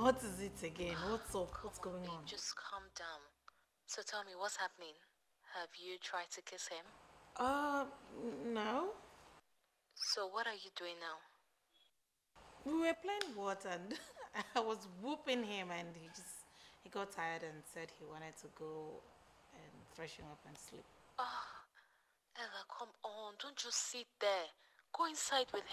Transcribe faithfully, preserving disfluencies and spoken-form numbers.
What is it again? What's up? Come What's on, going babe, on? just calm down. So tell me, what's happening? Have you tried to kiss him? Uh, no. So what are you doing now? We were playing what and I was whooping him and he just he got tired and said he wanted to go and freshen up and sleep. Ah, Ella, come on, don't just sit there. Go inside with